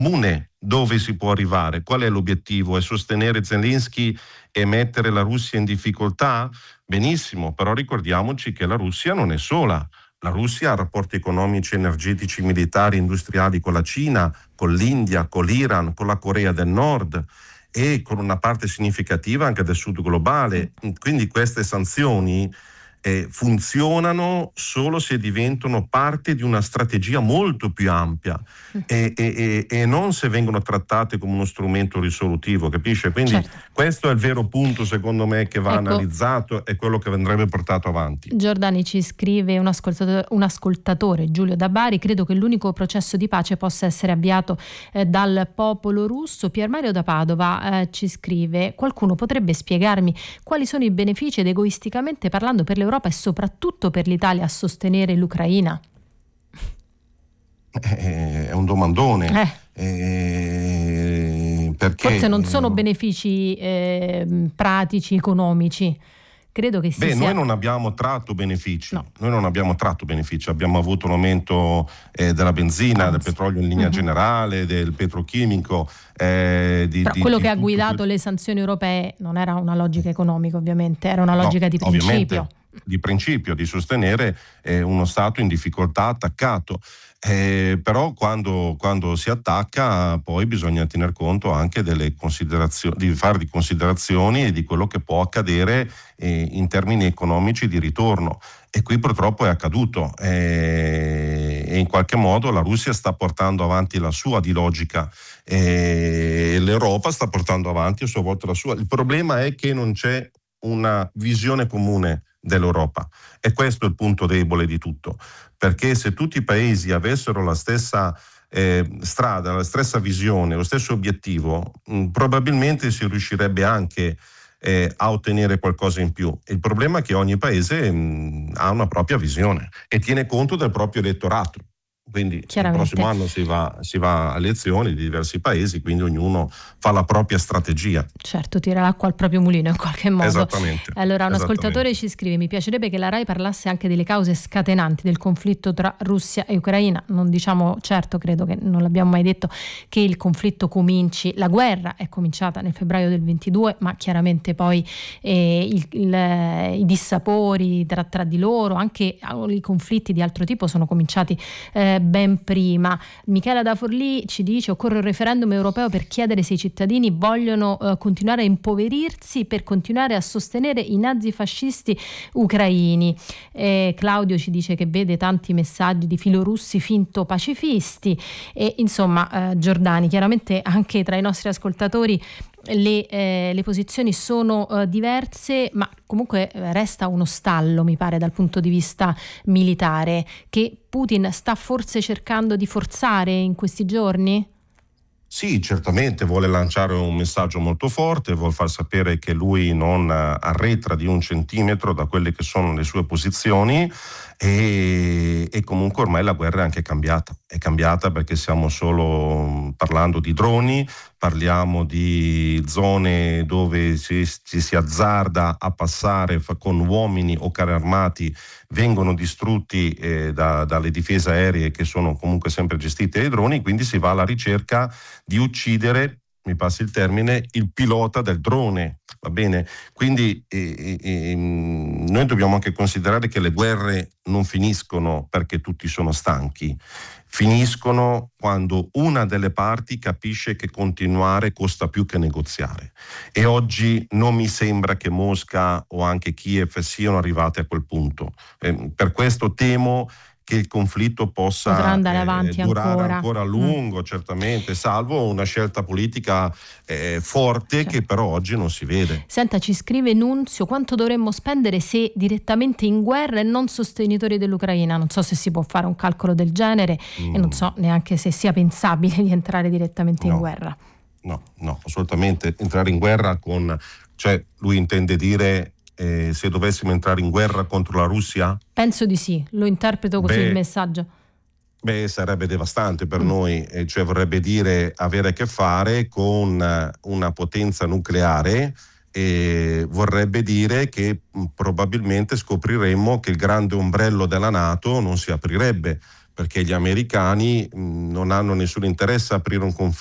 comune dove si può arrivare. Qual è l'obiettivo? È sostenere Zelensky e mettere la Russia in difficoltà? Benissimo, però ricordiamoci che la Russia non è sola. La Russia ha rapporti economici, energetici, militari, industriali con la Cina, con l'India, con l'Iran, con la Corea del Nord e con una parte significativa anche del sud globale. Quindi queste sanzioni funzionano solo se diventano parte di una strategia molto più ampia e non se vengono trattate come uno strumento risolutivo, capisce? Quindi certo. Questo è il vero punto, secondo me, che va analizzato e quello che andrebbe portato avanti. Giordani, ci scrive un ascoltatore, Giulio da Bari: credo che l'unico processo di pace possa essere avviato dal popolo russo. Pier Mario da Padova ci scrive: qualcuno potrebbe spiegarmi quali sono i benefici ed egoisticamente parlando per l'Europa e soprattutto per l'Italia a sostenere l'Ucraina? È un domandone. Perché forse non sono benefici pratici, economici. Credo che sia... Noi non abbiamo tratto benefici. No. Noi non abbiamo tratto benefici. Abbiamo avuto un aumento della benzina, del petrolio in linea generale, del petrochimico. Però quello che ha guidato le sanzioni europee non era una logica economica, ovviamente, era una logica di principio. Di principio, di sostenere uno Stato in difficoltà attaccato. Però quando si attacca poi bisogna tener conto anche delle considerazioni, di fare di considerazioni e di quello che può accadere in termini economici di ritorno, e qui purtroppo è accaduto e in qualche modo la Russia sta portando avanti la sua di logica e l'Europa sta portando avanti a sua volta la sua. Il problema è che non c'è una visione comune dell'Europa, e questo è il punto debole di tutto, perché se tutti i paesi avessero la stessa strada, la stessa visione, lo stesso obiettivo, probabilmente si riuscirebbe anche a ottenere qualcosa in più. Il problema è che ogni paese ha una propria visione e tiene conto del proprio elettorato. Quindi il prossimo anno si va a elezioni di diversi paesi, quindi ognuno fa la propria strategia. Certo, tira l'acqua al proprio mulino in qualche modo. Esattamente. Allora un ascoltatore ci scrive: mi piacerebbe che la RAI parlasse anche delle cause scatenanti del conflitto tra Russia e Ucraina. Non diciamo, certo, credo che non l'abbiamo mai detto, che il conflitto cominci, la guerra è cominciata nel febbraio del 22, ma chiaramente poi i dissapori tra di loro, anche i conflitti di altro tipo sono cominciati ben prima. Michela da Forlì ci dice: occorre un referendum europeo per chiedere se i cittadini vogliono continuare a impoverirsi per continuare a sostenere i nazifascisti ucraini. Claudio ci dice che vede tanti messaggi di filorussi finto pacifisti e insomma Giordani, chiaramente anche tra i nostri ascoltatori le posizioni sono diverse, ma comunque resta uno stallo, mi pare, dal punto di vista militare, che Putin sta forse cercando di forzare in questi giorni? Sì, certamente vuole lanciare un messaggio molto forte, vuol far sapere che lui non arretra di un centimetro da quelle che sono le sue posizioni e comunque ormai la guerra è cambiata perché stiamo solo parlando di droni, parliamo di zone dove ci si azzarda a passare con uomini o carri armati, vengono distrutti dalle difese aeree che sono comunque sempre gestite dai droni, quindi si va alla ricerca di uccidere, mi passi il termine, il pilota del drone, va bene? Quindi noi dobbiamo anche considerare che le guerre non finiscono perché tutti sono stanchi, finiscono quando una delle parti capisce che continuare costa più che negoziare, e oggi non mi sembra che Mosca o anche Kiev siano arrivate a quel punto. Per questo temo che il conflitto potrà andare avanti durare ancora a lungo, certamente, salvo una scelta politica forte, certo, che però oggi non si vede. Senta, ci scrive Nunzio: quanto dovremmo spendere se direttamente in guerra e non sostenitori dell'Ucraina? Non so se si può fare un calcolo del genere e non so neanche se sia pensabile di entrare direttamente in guerra. No, assolutamente. Entrare in guerra cioè lui intende dire se dovessimo entrare in guerra contro la Russia? Penso di sì, lo interpreto così il messaggio. Sarebbe devastante per noi, cioè vorrebbe dire avere a che fare con una potenza nucleare, e vorrebbe dire che probabilmente scopriremmo che il grande ombrello della NATO non si aprirebbe, perché gli americani non hanno nessun interesse a aprire un conflitto